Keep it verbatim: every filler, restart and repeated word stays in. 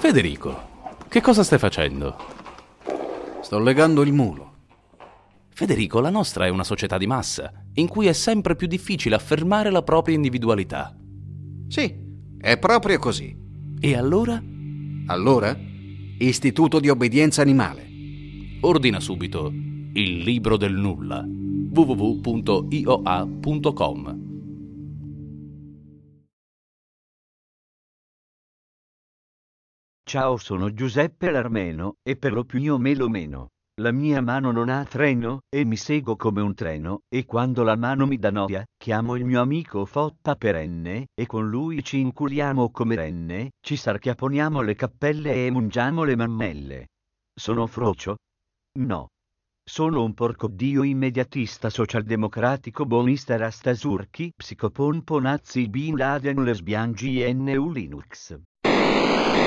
Federico, che cosa stai facendo? Sto legando il mulo. Federico, la nostra è una società di massa, in cui è sempre più difficile affermare la propria individualità. Sì, è proprio così. E allora? Allora, istituto di obbedienza animale. Ordina subito il libro del nulla. w w w punto i o a punto com. Ciao, sono Giuseppe l'Armeno, e per lo più io melo meno. La mia mano non ha treno, e mi seguo come un treno, e quando la mano mi dà noia, chiamo il mio amico Fotta perenne, e con lui ci inculiamo come renne, ci sarchiapponiamo le cappelle e mungiamo le mammelle. Sono frocio? No. Sono un porcodio immediatista socialdemocratico buonista rastasurchi, psicopompo nazi bin Laden lesbian G N U Linux.